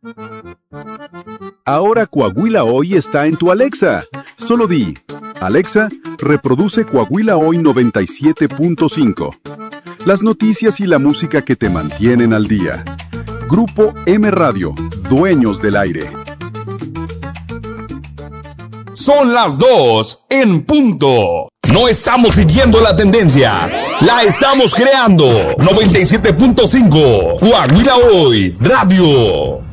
Ahora Coahuila Hoy está en tu Alexa. Solo di, Alexa, reproduce Coahuila Hoy 97.5. Las noticias y la música que te mantienen al día. Grupo M Radio, dueños del aire. Son las 2 en punto. No estamos siguiendo la tendencia, la estamos creando. 97.5, Coahuila Hoy Radio.